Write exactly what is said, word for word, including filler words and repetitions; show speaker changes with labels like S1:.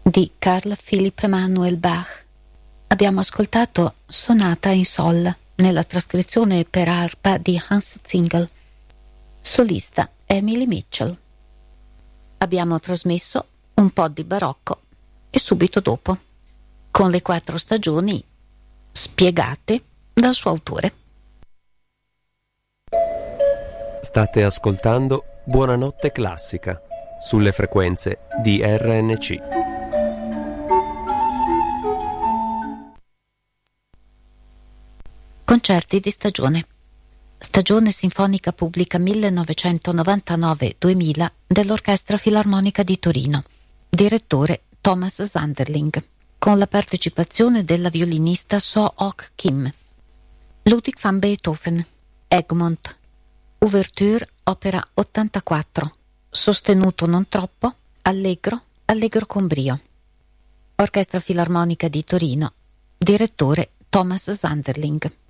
S1: di Carl Philipp Emanuel Bach. Abbiamo ascoltato Sonata in Sol nella trascrizione per arpa di Hans Zingel. Solista Emily Mitchell. Abbiamo trasmesso un po' di barocco e subito dopo, con le quattro stagioni spiegate dal suo autore.
S2: State ascoltando Buonanotte Classica sulle frequenze di R N C.
S1: Concerti di stagione. Stagione Sinfonica Pubblica millenovecentonovantanove duemila dell'Orchestra Filarmonica di Torino. Direttore Thomas Sanderling, con la partecipazione della violinista So-Ok Kim. Ludwig van Beethoven, Egmont. Ouverture, opera ottantaquattro. Sostenuto non troppo, allegro, allegro con brio. Orchestra Filarmonica di Torino. Direttore Thomas Sanderling.